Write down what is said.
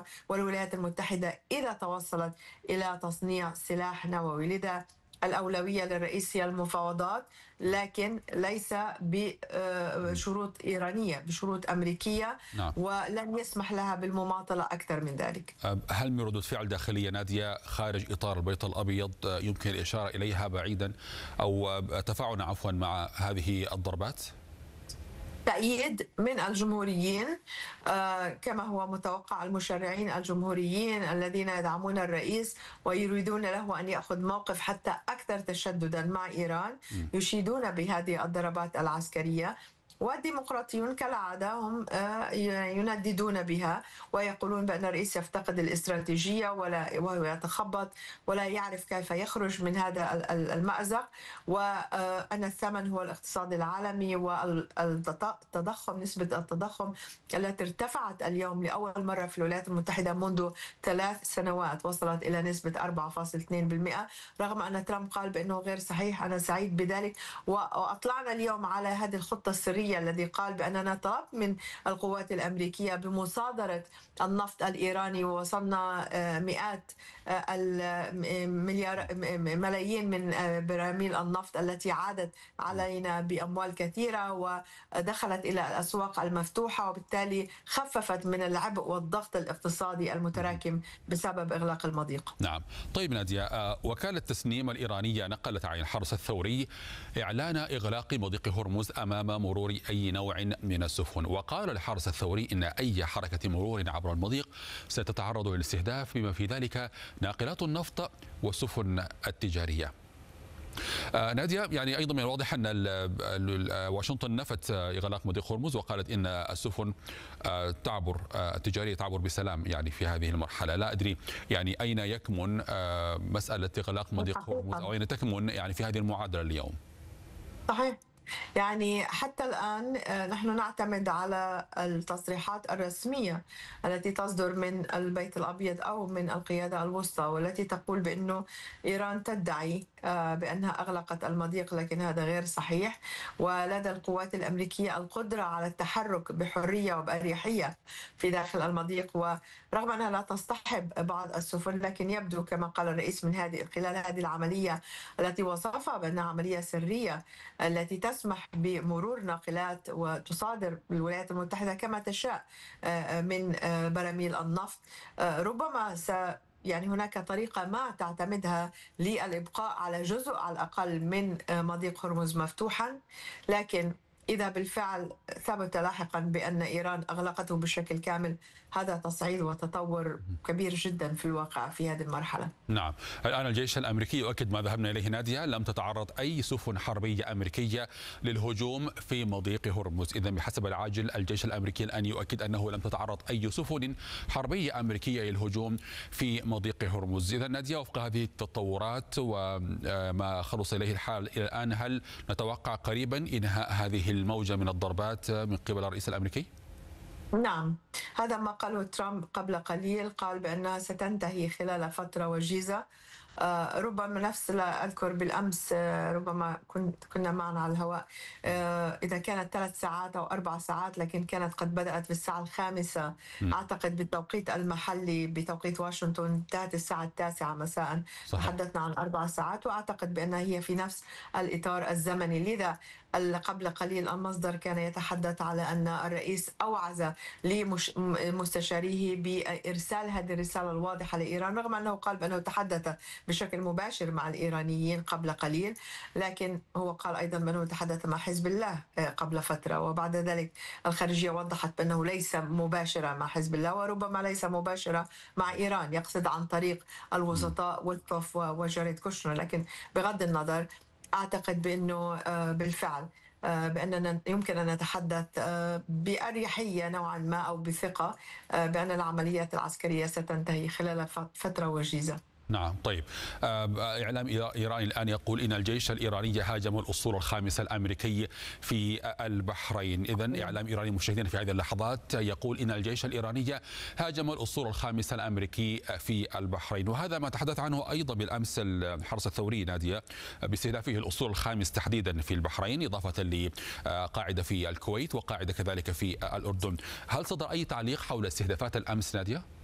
والولايات المتحدة إذا توصلت إلى تصنيع سلاح نووي. لذا الأولوية للرئيس هي المفاوضات، لكن ليس بشروط إيرانية، بشروط أمريكية، نعم. ولن يسمح لها بالمماطلة أكثر من ذلك. هل من ردود فعل داخلية نادية خارج إطار البيت الأبيض يمكن الإشارة إليها بعيدا أو تفاعلا عفوا مع هذه الضربات؟ تأييد من الجمهوريين كما هو متوقع، المشرعين الجمهوريين الذين يدعمون الرئيس ويريدون له أن يأخذ موقف حتى أكثر تشددا مع إيران يشيدون بهذه الضربات العسكرية. والديمقراطيون كالعادة هم ينددون بها ويقولون بأن الرئيس يفتقد الاستراتيجية وهو يتخبط ولا يعرف كيف يخرج من هذا المأزق، وأن الثمن هو الاقتصاد العالمي والتضخم، نسبة التضخم التي ارتفعت اليوم لأول مرة في الولايات المتحدة منذ 3 سنوات، وصلت إلى نسبة 4.2%، رغم أن ترامب قال بأنه غير صحيح. أنا سعيد بذلك. وأطلعنا اليوم على هذه الخطة السرية الذي قال بأننا طلبت من القوات الأمريكية بمصادرة النفط الإيراني، ووصلنا مئات ملايين من براميل النفط التي عادت علينا بأموال كثيرة ودخلت إلى الأسواق المفتوحة، وبالتالي خففت من العبء والضغط الاقتصادي المتراكم بسبب إغلاق المضيق. نعم. طيب نادية، وكالة تسنيم الإيرانية نقلت عن الحرس الثوري إعلان إغلاق مضيق هرمز أمام مرور أي نوع من السفن، وقال الحرس الثوري إن أي حركة مرور عبر المضيق ستتعرض للاستهداف بما في ذلك ناقلات النفط والسفن التجارية. نادية، يعني أيضا من الواضح أن واشنطن نفت إغلاق مضيق هرمز وقالت إن السفن تعبر التجارية تعبر بسلام يعني في هذه المرحلة. لا أدري يعني أين يكمن مسألة إغلاق مضيق هرمز أو أين تكمن يعني في هذه المعادلة اليوم؟ صحيح. يعني حتى الآن نحن نعتمد على التصريحات الرسمية التي تصدر من البيت الأبيض أو من القيادة الوسطى، والتي تقول بأنه إيران تدعي بأنها أغلقت المضيق، لكن هذا غير صحيح. ولدى القوات الأمريكية القدرة على التحرك بحرية وبأريحية في داخل المضيق، ورغم أنها لا تصطحب بعض السفن، لكن يبدو كما قال الرئيس من خلال هذه العملية التي وصفها بأنها عملية سرية التي تسمح بمرور ناقلات وتصادر الولايات المتحدة كما تشاء من براميل النفط، ربما يعني هناك طريقة ما تعتمدها للإبقاء على جزء على الأقل من مضيق هرمز مفتوحا. لكن إذا بالفعل ثبت لاحقا بأن إيران أغلقته بشكل كامل، هذا تصعيد وتطور كبير جدا في الواقع في هذه المرحلة. نعم. الآن الجيش الأمريكي يؤكد ما ذهبنا إليه نادية، لم تتعرض أي سفن حربية أمريكية للهجوم في مضيق هرمز. إذن بحسب العاجل الجيش الأمريكي الآن يؤكد أنه لم تتعرض أي سفن حربية أمريكية للهجوم في مضيق هرمز. إذن نادية، وفق هذه التطورات وما خلص إليه الحال إلى الآن، هل نتوقع قريبا إنهاء هذه الموجة من الضربات من قبل الرئيس الأمريكي؟ نعم، هذا ما قاله ترامب قبل قليل، قال بأنها ستنتهي خلال فترة وجيزة. ربما نفس لا أذكر بالأمس، ربما كنا معنا على الهواء، إذا كانت 3 ساعات أو 4 ساعات، لكن كانت قد بدأت في الساعة 5 أعتقد بالتوقيت المحلي، بتوقيت واشنطن انتهت الساعة 9 مساء. تحدثنا عن 4 ساعات، وأعتقد بأنها هي في نفس الإطار الزمني. لذا قبل قليل المصدر كان يتحدث على أن الرئيس أوعز لمستشاريه بإرسال هذه الرسالة الواضحة لإيران، رغم أنه قال بأنه تحدث بشكل مباشر مع الإيرانيين قبل قليل، لكن هو قال أيضا بأنه تحدث مع حزب الله قبل فترة، وبعد ذلك الخارجية وضحت بأنه ليس مباشرة مع حزب الله، وربما ليس مباشرة مع إيران، يقصد عن طريق الوسطاء ويتكوف وجاريد كوشنر. لكن بغض النظر أعتقد بأنه بالفعل بأننا يمكن أن نتحدث بأريحية نوعا ما أو بثقة بأن العمليات العسكرية ستنتهي خلال فترة وجيزة. نعم. طيب، إعلام إيراني الآن يقول إن الجيش الإيراني هاجم الأسطول الخامس الأمريكي في البحرين. إذن إعلام إيراني مشاهدينا في هذه اللحظات يقول إن الجيش الإيراني هاجم الأسطول الخامس الأمريكي في البحرين، وهذا ما تحدث عنه أيضا بالأمس الحرس الثوري نادية باستهدافه الأسطول الخامس تحديدا في البحرين، إضافة لقاعدة في الكويت وقاعدة كذلك في الأردن. هل صدر أي تعليق حول استهدافات الأمس نادية؟